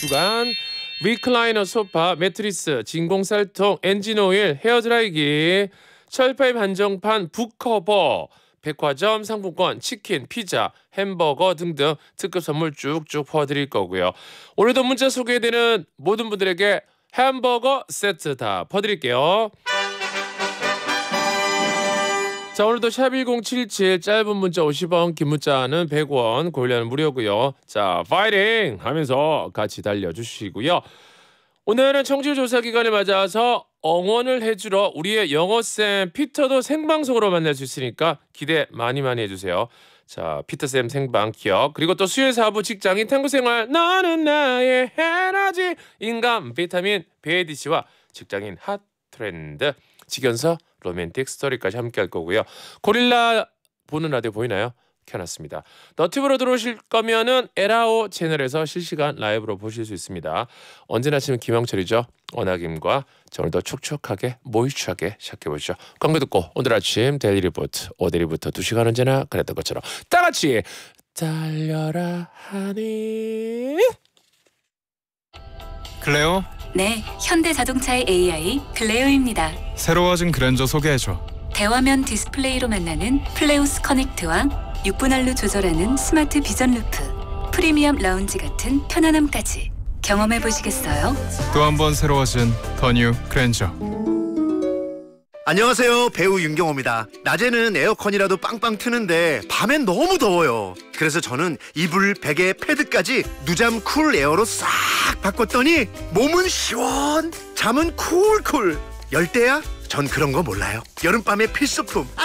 주간 리클라이너 소파, 매트리스, 진공쌀통, 엔진오일, 헤어드라이기, 철파입 한정판, 북커버, 백화점 상품권, 치킨, 피자, 햄버거 등등 특급 선물 쭉쭉 퍼드릴 거고요. 오늘도 문자 소개되는 모든 분들에게 햄버거 세트 다 퍼드릴게요. 자, 오늘도 샵1077 짧은 문자 50원, 긴 문자는 100원, 고일라는 무료고요. 자, 파이팅 하면서 같이 달려주시고요. 오늘은 청취율 조사 기간을 맞아서 응원을 해주러 우리의 영어쌤 피터도 생방송으로 만날 수 있으니까 기대 많이 해주세요. 자, 피터쌤 생방 기억, 그리고 또 수요일 4부 직장인 탐구생활, 너는 나의 에너지, 인간 비타민 베이디씨와 직장인 핫 트렌드, 직연서 로맨틱 스토리까지 함께 할 거고요. 고릴라 보는 라디오 보이나요? 켜놨습니다. 너튜브로 들어오실 거면은 에라오 채널에서 실시간 라이브로 보실 수 있습니다. 언제나 아침 김영철이죠. 원아김과 저 오늘도 촉촉하게 모이추하게 시작해보시죠. 광고 듣고 오늘 아침 데일리 리포트 오데리부터 2시간 언제나 그랬던 것처럼 다 같이 달려라 하니. 클레오? 네, 현대자동차의 AI 클레오입니다. 새로워진 그랜저 소개해줘. 대화면 디스플레이로 만나는 플레우스 커넥트와 6분할로 조절하는 스마트 비전 루프, 프리미엄 라운지 같은 편안함까지 경험해 보시겠어요? 또 한 번 새로워진 더 뉴 그랜저. 안녕하세요, 배우 윤경호입니다. 낮에는 에어컨이라도 빵빵 트는데 밤엔 너무 더워요. 그래서 저는 이불, 베개, 패드까지 누잠 쿨 에어로 싹 바꿨더니 몸은 시원, 잠은 쿨쿨. 열대야? 전 그런 거 몰라요. 여름밤의 필수품